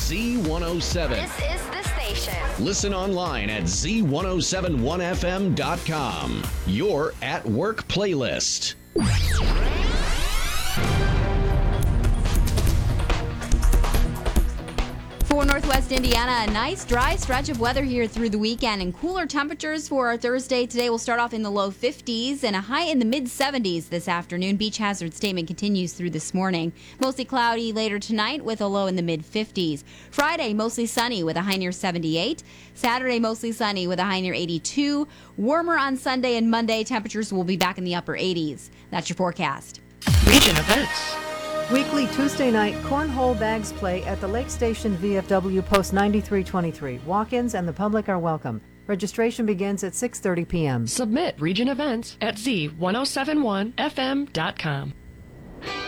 Z107. This is the station. Listen online at z1071fm.com. Your at work playlist. For Northwest Indiana, a nice dry stretch of weather here through the weekend and cooler temperatures for our Thursday. Today will start off in the low 50s and a high in the mid 70s this afternoon. Beach hazard statement continues through this morning. Mostly cloudy later tonight with a low in the mid 50s. Friday, mostly sunny with a high near 78. Saturday, mostly sunny with a high near 82. Warmer on Sunday and Monday. Temperatures will be back in the upper 80s. That's your forecast. Region events. Weekly Tuesday night cornhole bags play at the Lake Station VFW Post 9323. Walk-ins and the public are welcome. Registration begins at 6:30 p.m. Submit region events at z1071fm.com.